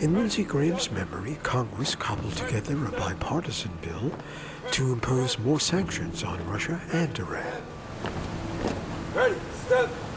In Lindsey Graham's memory, Congress cobbled together a bipartisan bill to impose more sanctions on Russia and Iran. Ready, step.